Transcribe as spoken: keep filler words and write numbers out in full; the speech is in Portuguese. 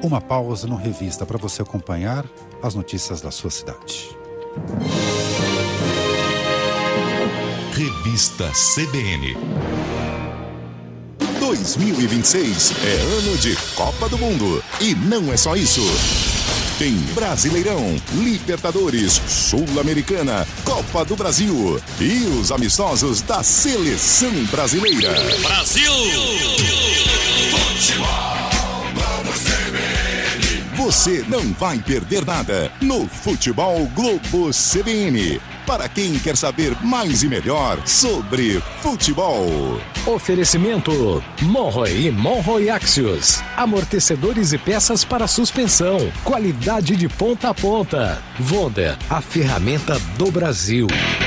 uma pausa no Revista para você acompanhar as notícias da sua cidade. Revista C B N. dois mil e vinte e seis é ano de Copa do Mundo. E não é só isso. Tem Brasileirão, Libertadores, Sul-Americana, Copa do Brasil e os amistosos da Seleção Brasileira. Brasil! Futebol, vamos C B N. Você não vai perder nada no Futebol Globo C B N. Para quem quer saber mais e melhor sobre futebol. Oferecimento Monroe e Monroe Axios. Amortecedores e peças para suspensão. Qualidade de ponta a ponta. Wonder, a ferramenta do Brasil.